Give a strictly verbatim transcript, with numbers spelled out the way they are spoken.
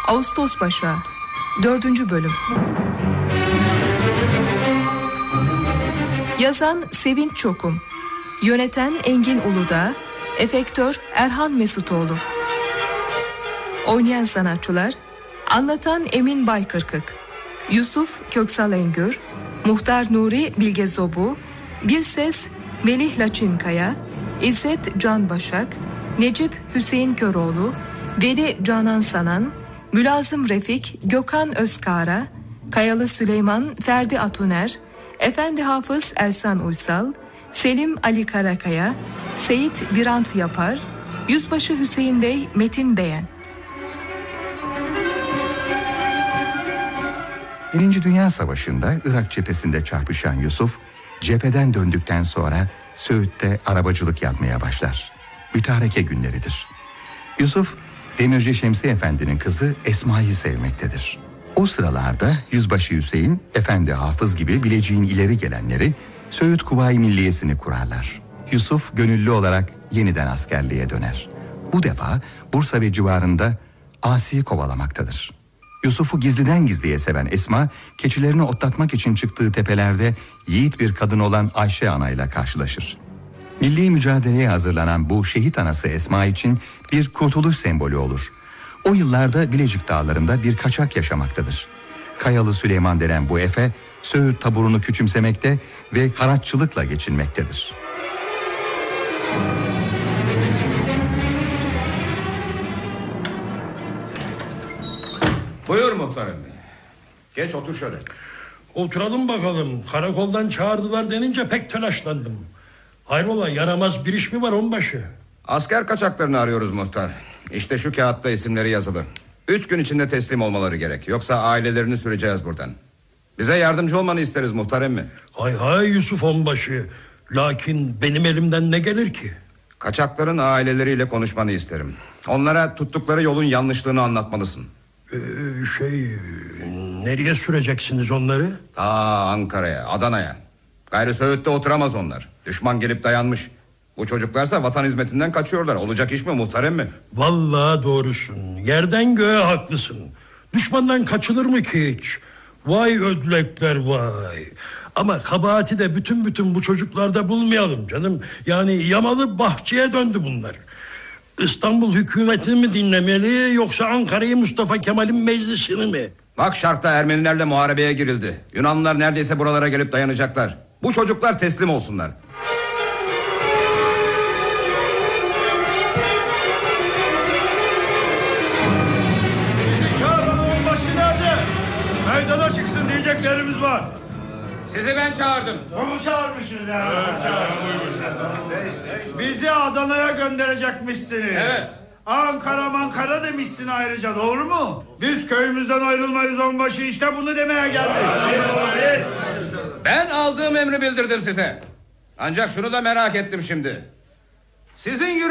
Ağustos Başağı dördüncü bölüm. Yazan Sevinç Çokum, yöneten Engin Uludağ, efektör Erhan Mesutoğlu. Oynayan sanatçılar: anlatan Emin Baykırkık, Yusuf Köksal Engür, Muhtar Nuri Bilge Zobu, Bir Ses Melih Laçinkaya, İzzet Can Başak, Necip Hüseyin Köroğlu, Veli Canan Sanan, Mülazım Refik Gökhan Özkara, Kayalı Süleyman Ferdi Atuner, Efendi Hafız Ersan Uysal, Selim Ali Karakaya, Seyit Birant Yapar, Yüzbaşı Hüseyin Bey Metin Beyen. Birinci Dünya Savaşı'nda Irak cephesinde çarpışan Yusuf, cepheden döndükten sonra Söğüt'te arabacılık yapmaya başlar. Mütareke günleridir. Yusuf, Demirci Şemsi Efendi'nin kızı Esma'yı sevmektedir. O sıralarda Yüzbaşı Hüseyin, Efendi Hafız gibi Bilecik'in ileri gelenleri Söğüt Kuvayi Milliyesi'ni kurarlar. Yusuf gönüllü olarak yeniden askerliğe döner. Bu defa Bursa ve civarında Asi'yi kovalamaktadır. Yusuf'u gizliden gizliye seven Esma, keçilerini otlatmak için çıktığı tepelerde yiğit bir kadın olan Ayşe Ana ile karşılaşır. Milli mücadeleye hazırlanan bu şehit anası Esma için bir kurtuluş sembolü olur. O yıllarda Bilecik dağlarında bir kaçak yaşamaktadır. Kayalı Süleyman denen bu efe, Söğüt taburunu küçümsemekte ve haraççılıkla geçinmektedir. Buyur muhtarım. Geç otur şöyle. Oturalım bakalım. Karakoldan çağırdılar denince pek telaşlandım. Hayrola, yaramaz bir iş mi var onbaşı? Asker kaçaklarını arıyoruz muhtar. İşte şu kağıtta isimleri yazılı. Üç gün içinde teslim olmaları gerek. Yoksa ailelerini süreceğiz buradan. Bize yardımcı olmanı isteriz muhtar emmi. Hay hay Yusuf onbaşı. Lakin benim elimden ne gelir ki? Kaçakların aileleriyle konuşmanı isterim. Onlara tuttukları yolun yanlışlığını anlatmalısın. Ee, şey... Nereye süreceksiniz onları? Aa, Ankara'ya, Adana'ya. Gayrı Söğüt'te oturamaz onlar. Düşman gelip dayanmış. Bu çocuklarsa vatan hizmetinden kaçıyorlar. Olacak iş mi muhtar emmi? Vallahi doğrusun. Yerden göğe haklısın. Düşmandan kaçılır mı ki hiç? Vay ödlekler vay. Ama kabahati de bütün bütün bu çocuklarda bulmayalım canım. Yani yamalı bahçeye döndü bunlar. İstanbul hükümetini mi dinlemeli, yoksa Ankara'yı Mustafa Kemal'in meclisini mi? Bak, Şark'ta Ermenilerle muharebeye girildi. Yunanlılar neredeyse buralara gelip dayanacaklar. Bu çocuklar teslim olsunlar. Bizi çağıran onbaşı nerede? Meydana çıksın, diyeceklerimiz var. Sizi ben çağırdım. Onu çağırmışsınız ya. Evet, çağırmışsınız. Bizi Adana'ya gönderecekmişsiniz. Evet. Ankara Mankara demişsin ayrıca, doğru mu? Biz köyümüzden ayrılmayız onbaşı, işte bunu demeye geldik. Ben aldığım emri bildirdim size. Ancak şunu da merak ettim şimdi. Sizin